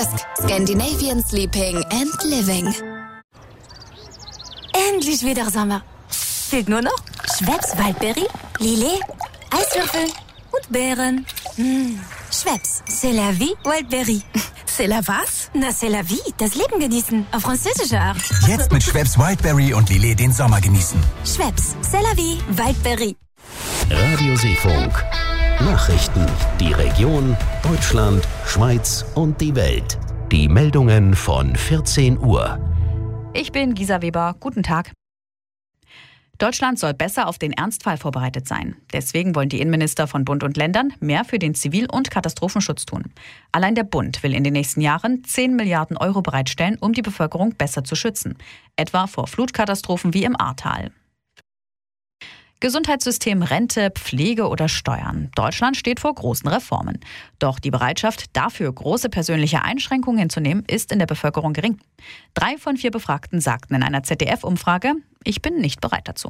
Scandinavian Sleeping and Living. Endlich wieder Sommer. Fehlt nur noch Schweppes Waldberry, Lillet, Eiswürfel und Beeren. Schweppes, c'est la vie, Waldberry. C'est la was? Na, c'est la vie, das Leben genießen, auf französische Art. Jetzt mit Schweppes Wildberry und Lillet den Sommer genießen. Schweppes, c'est la vie, Waldberry. Radio Seefunk. Nachrichten, die Region, Deutschland, Schweiz und die Welt. Die Meldungen von 14 Uhr. Ich bin Gisa Weber. Guten Tag. Deutschland soll besser auf den Ernstfall vorbereitet sein. Deswegen wollen die Innenminister von Bund und Ländern mehr für den Zivil- und Katastrophenschutz tun. Allein der Bund will in den nächsten Jahren 10 Milliarden Euro bereitstellen, um die Bevölkerung besser zu schützen. Etwa vor Flutkatastrophen wie im Ahrtal. Gesundheitssystem, Rente, Pflege oder Steuern. Deutschland steht vor großen Reformen. Doch die Bereitschaft, dafür große persönliche Einschränkungen hinzunehmen, ist in der Bevölkerung gering. 3 von 4 Befragten sagten in einer ZDF-Umfrage, ich bin nicht bereit dazu.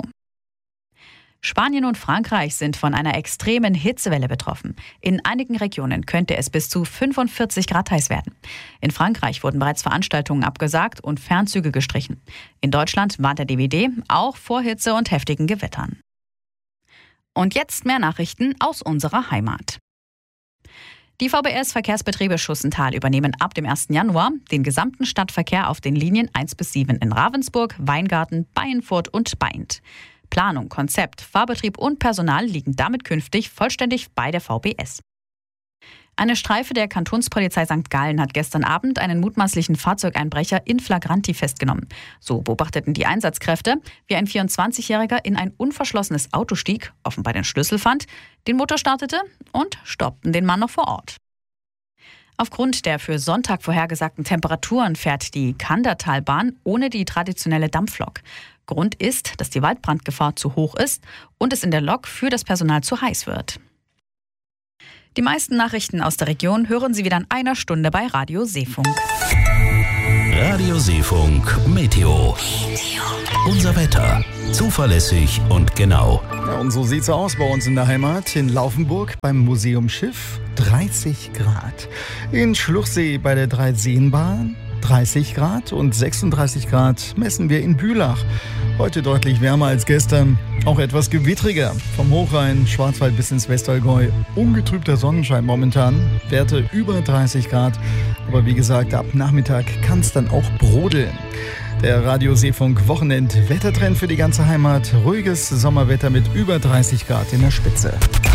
Spanien und Frankreich sind von einer extremen Hitzewelle betroffen. In einigen Regionen könnte es bis zu 45 Grad heiß werden. In Frankreich wurden bereits Veranstaltungen abgesagt und Fernzüge gestrichen. In Deutschland warnt der DWD auch vor Hitze und heftigen Gewittern. Und jetzt mehr Nachrichten aus unserer Heimat. Die VBS-Verkehrsbetriebe Schussenthal übernehmen ab dem 1. Januar den gesamten Stadtverkehr auf den Linien 1 bis 7 in Ravensburg, Weingarten, Baienfurt und Baindt. Planung, Konzept, Fahrbetrieb und Personal liegen damit künftig vollständig bei der VBS. Eine Streife der Kantonspolizei St. Gallen hat gestern Abend einen mutmaßlichen Fahrzeugeinbrecher in flagranti festgenommen. So beobachteten die Einsatzkräfte, wie ein 24-Jähriger in ein unverschlossenes Auto stieg, offenbar den Schlüssel fand, den Motor startete und stoppten den Mann noch vor Ort. Aufgrund der für Sonntag vorhergesagten Temperaturen fährt die Kandertalbahn ohne die traditionelle Dampflok. Grund ist, dass die Waldbrandgefahr zu hoch ist und es in der Lok für das Personal zu heiß wird. Die meisten Nachrichten aus der Region hören Sie wieder in einer Stunde bei Radio Seefunk. Radio Seefunk Meteo. Unser Wetter. Zuverlässig und genau. Ja, und so sieht's aus bei uns in der Heimat. In Laufenburg beim Museum Schiff 30 Grad. In Schluchsee bei der Dreiseenbahn 30 Grad und 36 Grad messen wir in Bülach. Heute deutlich wärmer als gestern, auch etwas gewittriger. Vom Hochrhein, Schwarzwald bis ins Westallgäu. Ungetrübter Sonnenschein momentan, Werte über 30 Grad. Aber wie gesagt, ab Nachmittag kann es dann auch brodeln. Der Radio Seefunk Wochenend-Wettertrend für die ganze Heimat. Ruhiges Sommerwetter mit über 30 Grad in der Spitze.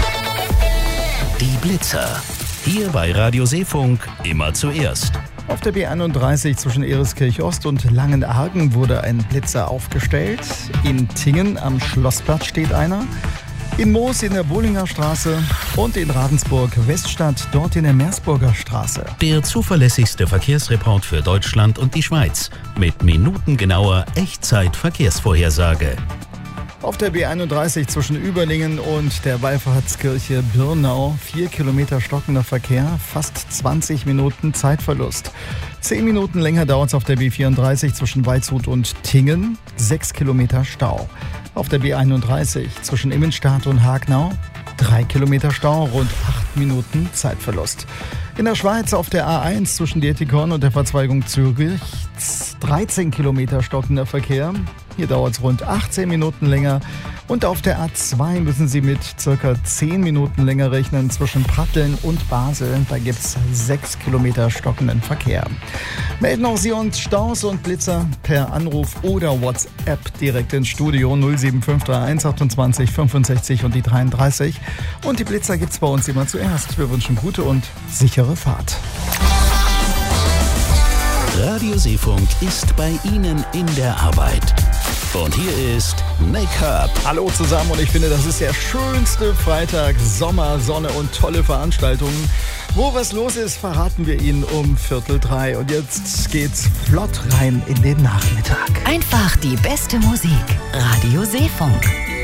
Die Blitzer. Hier bei Radio Seefunk immer zuerst. Auf der B31 zwischen Ereskirch Ost und Langenargen wurde ein Blitzer aufgestellt. In Tingen am Schlossplatz steht einer. In Moos in der Bohlinger Straße und in Ravensburg Weststadt, dort in der Meersburger Straße. Der zuverlässigste Verkehrsreport für Deutschland und die Schweiz mit minutengenauer Echtzeit-Verkehrsvorhersage. Auf der B31 zwischen Überlingen und der Wallfahrtskirche Birnau 4 Kilometer stockender Verkehr, fast 20 Minuten Zeitverlust. 10 Minuten länger dauert es auf der B34 zwischen Waldshut und Tingen, 6 Kilometer Stau. Auf der B31 zwischen Immenstadt und Hagnau 3 Kilometer Stau, rund 8 Minuten Zeitverlust. In der Schweiz auf der A1 zwischen Dietikon und der Verzweigung Zürich 13 Kilometer stockender Verkehr. Hier dauert es rund 18 Minuten länger. Und auf der A2 müssen Sie mit ca. 10 Minuten länger rechnen zwischen Pratteln und Basel. Da gibt es 6 Kilometer stockenden Verkehr. Melden auch Sie uns Staus und Blitzer per Anruf oder WhatsApp direkt ins Studio 07531 28 65 und die 33. Und die Blitzer gibt es bei uns immer zuerst. Wir wünschen gute und sichere Fahrt. Radio Seefunk ist bei Ihnen in der Arbeit. Und hier ist Make-up. Hallo zusammen und ich finde, das ist der schönste Freitag, Sommer, Sonne und tolle Veranstaltungen. Wo was los ist, verraten wir Ihnen um 2:45. Und jetzt geht's flott rein in den Nachmittag. Einfach die beste Musik. Radio Seefunk.